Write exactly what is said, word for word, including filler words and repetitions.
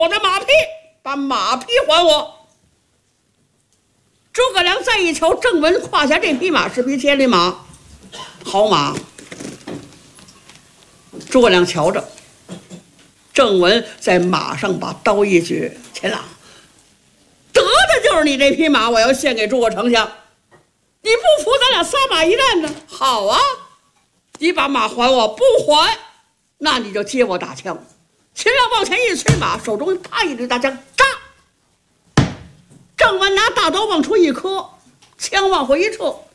我的马匹，把马匹还我。诸葛亮再一瞧，郑文胯下这匹马是匹千里马，好马。诸葛亮瞧着，郑文在马上把刀一举，秦朗，得的就是你这匹马，我要献给诸葛丞相。你不服，咱俩撒马一战呢？好啊，你把马还我，不还，那你就接我打枪。秦朗往前一催马，手中啪一支大枪，扎。郑文拿大刀往出一磕，枪往回一撤，